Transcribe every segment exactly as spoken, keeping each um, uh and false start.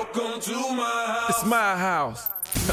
Welcome to my house. It's my house.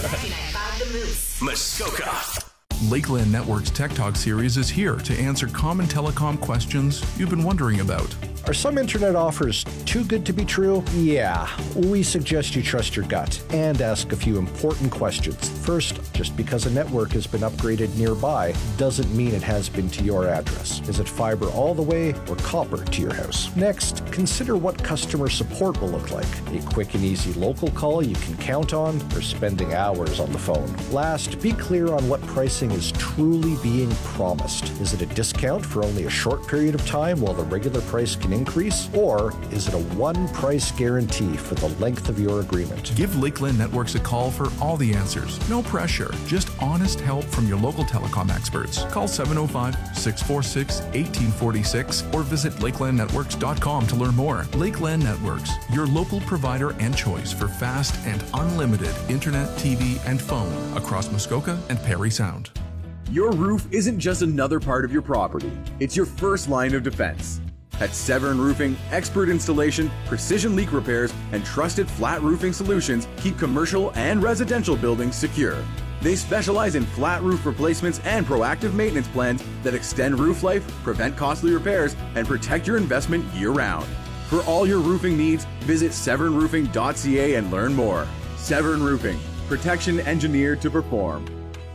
Muskoka. Lakeland Network's Tech Talk series is here to answer common telecom questions you've been wondering about. Are some internet offers too good to be true? Yeah, we suggest you trust your gut and ask a few important questions. First, just because a network has been upgraded nearby doesn't mean it has been to your address. Is it fiber all the way or copper to your house? Next, consider what customer support will look like. A quick and easy local call you can count on, or spending hours on the phone. Last, be clear on what pricing is truly being promised. Is it a discount for only a short period of time while the regular price can increase, or is it a one price guarantee for the length of your agreement? Give Lakeland Networks a call for all the answers. No pressure, just honest help from your local telecom experts. Call seven oh five, six four six, one eight four six or visit lakeland networks dot com to learn more. Lakeland Networks, your local provider and choice for fast and unlimited internet, T V, and phone across Muskoka and Parry Sound. Your roof isn't just another part of your property. It's your first line of defense. At Severn Roofing, expert installation, precision leak repairs, and trusted flat roofing solutions keep commercial and residential buildings secure. They specialize in flat roof replacements and proactive maintenance plans that extend roof life, prevent costly repairs, and protect your investment year-round. For all your roofing needs, visit severn roofing dot c a and learn more. Severn Roofing, protection engineered to perform.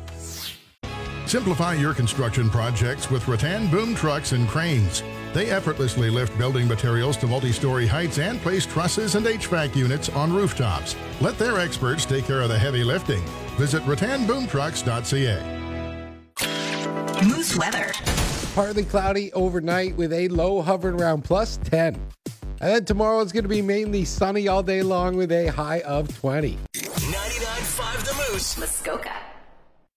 Simplify your construction projects with Rattan Boom Trucks and Cranes. They effortlessly lift building materials to multi-story heights and place trusses and H V A C units on rooftops. Let their experts take care of the heavy lifting. Visit rattan boom trucks dot c a. Moose weather. Partly cloudy overnight with a low hovering around plus ten. And then tomorrow it's going to be mainly sunny all day long with a high of twenty. ninety-nine point five The Moose. Muskoka.